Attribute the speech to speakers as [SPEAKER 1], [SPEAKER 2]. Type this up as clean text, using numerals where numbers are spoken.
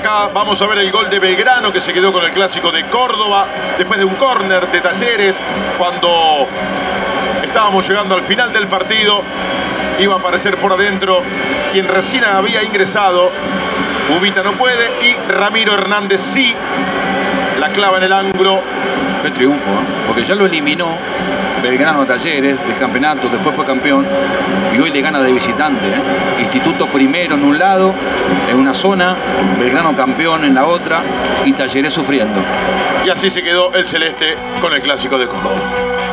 [SPEAKER 1] Acá vamos a ver el gol de Belgrano, que se quedó con el Clásico de Córdoba después de un córner de Talleres. Cuando estábamos llegando al final del partido, iba a aparecer por adentro quien recién había ingresado. Ubita no puede y Ramiro Hernández sí. La clava en el ángulo.
[SPEAKER 2] Qué triunfo, ¿eh? Porque ya lo eliminó Belgrano Talleres del campeonato, después fue campeón y hoy le gana de visitante, ¿eh? Instituto primero en un lado, en una zona, Belgrano campeón en la otra y Talleres sufriendo.
[SPEAKER 1] Y así se quedó el celeste con el Clásico de Córdoba.